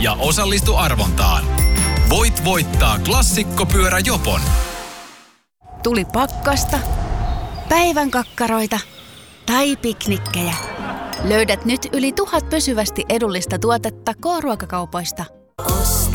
ja osallistu arvontaan. Voit voittaa klassikkopyöräjopon. Tuli pakkasta, päivän kakkaroita tai piknikkejä. Löydät nyt yli 1000 pysyvästi edullista tuotetta K-ruokakaupoista.